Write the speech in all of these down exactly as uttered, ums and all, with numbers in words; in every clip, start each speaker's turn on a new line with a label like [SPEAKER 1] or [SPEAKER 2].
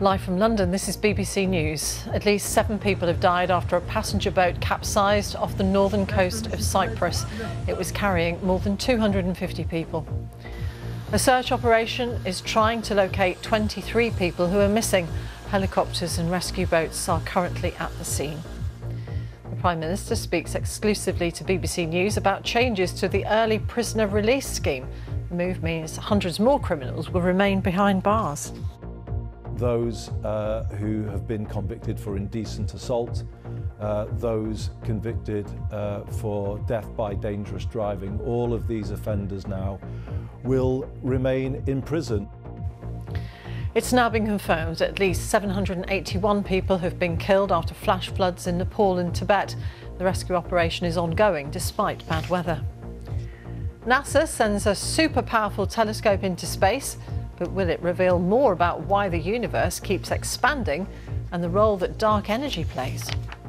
[SPEAKER 1] Live from London, this is B B C News. At least seven people have died after a passenger boat capsized off the northern coast of Cyprus. It was carrying more than two hundred fifty people. A search operation is trying to locate twenty-three people who are missing. Helicopters and rescue boats are currently at the scene. The Prime Minister speaks exclusively to B B C News about changes to the early prisoner release scheme. The move means hundreds more criminals will remain behind bars.
[SPEAKER 2] Those uh, who have been convicted for indecent assault, uh, those convicted uh, for death by dangerous driving, all of these offenders now will remain in prison.
[SPEAKER 1] It's now been confirmed that at least seven hundred eighty-one people have been killed after flash floods in Nepal and Tibet. The rescue operation is ongoing despite bad weather. NASA sends a super powerful telescope into space. But will it reveal more about why the universe keeps expanding and the role that dark energy plays?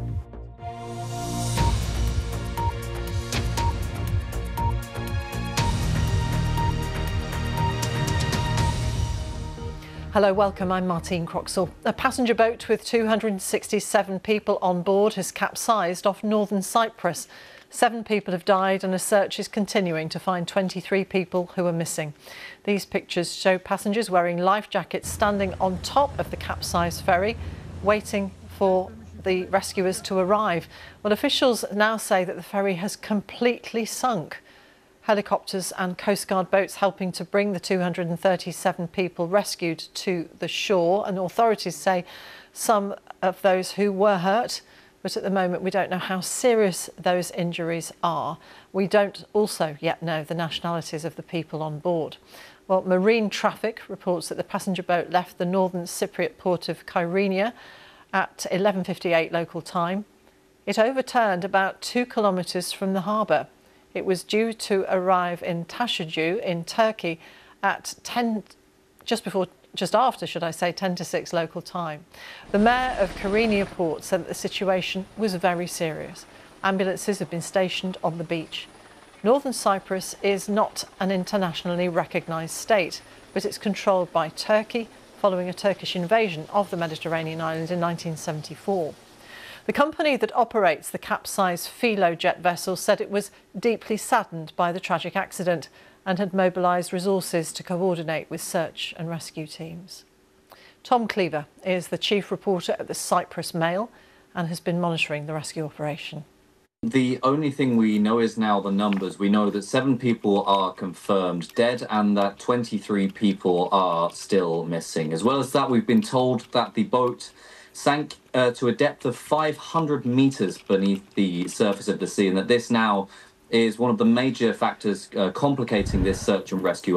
[SPEAKER 1] Hello, welcome. I'm Martine Croxall. A passenger boat with two hundred sixty-seven people on board has capsized off northern Cyprus. Seven people have died and a search is continuing to find twenty-three people who are missing. These pictures show passengers wearing life jackets standing on top of the capsized ferry, waiting for the rescuers to arrive. Well, officials now say that the ferry has completely sunk. Helicopters and Coast Guard boats helping to bring the two hundred thirty-seven people rescued to the shore, and authorities say some of those who were hurt, but at the moment we don't know how serious those injuries are. We don't also yet know the nationalities of the people on board. Well, Marine Traffic reports that the passenger boat left the northern Cypriot port of Kyrenia at eleven fifty-eight local time. It overturned about two kilometres from the harbour. It was due to arrive in Taşucu in Turkey at ten, just before just after, should I say, ten to six local time. The mayor of Kyrenia port said that the situation was very serious. Ambulances have been stationed on the beach. Northern Cyprus is not an internationally recognised state, but it's controlled by Turkey following a Turkish invasion of the Mediterranean island in nineteen seventy-four. The company that operates the capsized Filojet vessel said it was deeply saddened by the tragic accident and had mobilised resources to coordinate with search and rescue teams. Tom Cleaver is the chief reporter at the Cyprus Mail and has been monitoring the rescue operation.
[SPEAKER 3] The only thing we know is now the numbers. We know that seven people are confirmed dead and that twenty-three people are still missing. As well as that, we've been told that the boat sank uh, to a depth of five hundred metres beneath the surface of the sea, and that this now is one of the major factors uh, complicating this search and rescue